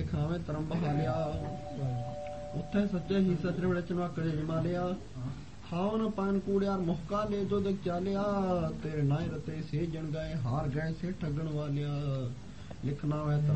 ਦਿਖਾਵੇਂ ਧਰਮ ਬਹਾਲਿਆ। ਉੱਥੇ ਸੱਚੇ ਹੀ ਸੱਚ ਵੇਲੇ ਚਨਾਕੜੇ ਜਮਾ ਲਿਆ। ਖਾਓ ਨ ਪਾਨ ਕੂੜਿਆਰ ਮੁਹਕਾ ਲੈ ਜੋ ਦਿਖ ਚਾਲਿਆ। ਤੇਰੇ ਨਾਏ ਰਤੇ ਸੇ ਜਣ ਗਏ ਹਾਰ ਗਏ ਸੇ ਠੱਗਣ ਵਾਲਿਆ। ਲਿਖਣਾ ਹੋਇਆ